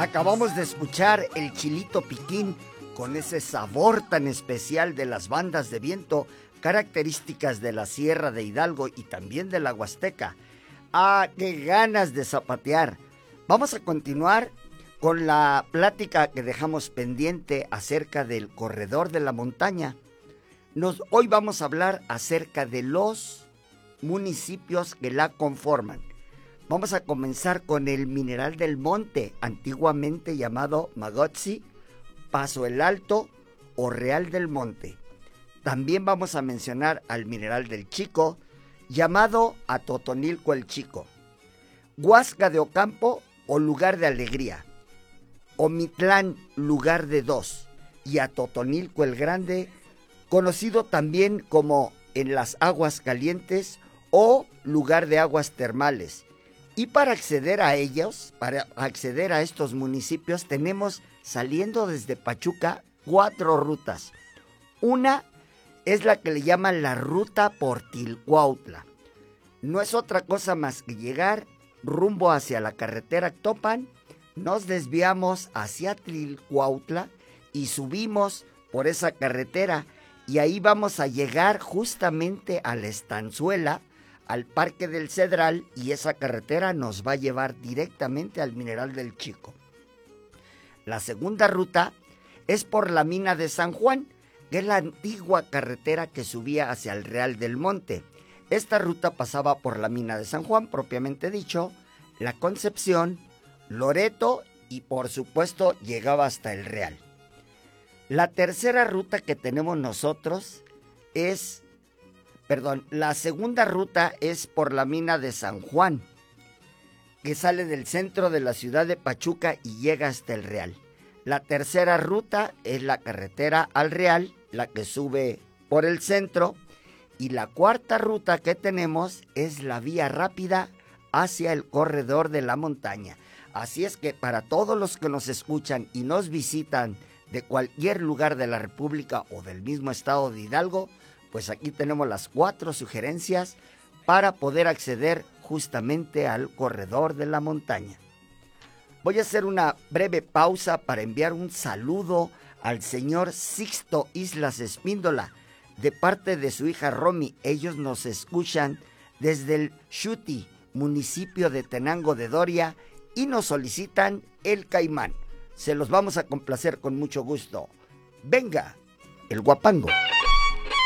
Acabamos de escuchar el chilito piquín con ese sabor tan especial de las bandas de viento, características de la Sierra de Hidalgo y también de la Huasteca. ¡Ah, qué ganas de zapatear! Vamos a continuar con la plática que dejamos pendiente acerca del corredor de la montaña. Hoy vamos a hablar acerca de los municipios que la conforman. Vamos a comenzar con el Mineral del Monte, antiguamente llamado Magotzi, Paso el Alto o Real del Monte. También vamos a mencionar al Mineral del Chico, llamado Atotonilco el Chico, Huasca de Ocampo o Lugar de Alegría, Omitlán, Lugar de Dos, y Atotonilco el Grande, conocido también como En las Aguas Calientes o Lugar de Aguas Termales. Y para acceder a ellos, para acceder a estos municipios, tenemos, saliendo desde Pachuca, 4 rutas. Una es la que le llaman la ruta por Tilcuautla. No es otra cosa más que llegar rumbo hacia la carretera Actopan, nos desviamos hacia Tilcuautla y subimos por esa carretera y ahí vamos a llegar justamente a la estanzuela, al Parque del Cedral, y esa carretera nos va a llevar directamente al Mineral del Chico. La segunda ruta es por la mina de San Juan, que es la antigua carretera que subía hacia el Real del Monte. Esta ruta pasaba por la mina de San Juan, propiamente dicho, La Concepción, Loreto y por supuesto llegaba hasta el Real. La tercera ruta que tenemos nosotros la segunda ruta es por la mina de San Juan, que sale del centro de la ciudad de Pachuca y llega hasta el Real. La tercera ruta es la carretera al Real, la que sube por el centro. Y la cuarta ruta que tenemos es la vía rápida hacia el corredor de la montaña. Así es que para todos los que nos escuchan y nos visitan de cualquier lugar de la República o del mismo estado de Hidalgo, pues aquí tenemos las 4 sugerencias para poder acceder justamente al corredor de la montaña. Voy a hacer una breve pausa para enviar un saludo al señor Sixto Islas Espíndola, de parte de su hija Romy. Ellos nos escuchan desde el Xuti, municipio de Tenango de Doria, y nos solicitan el Caimán. Se los vamos a complacer con mucho gusto. Venga, el guapango.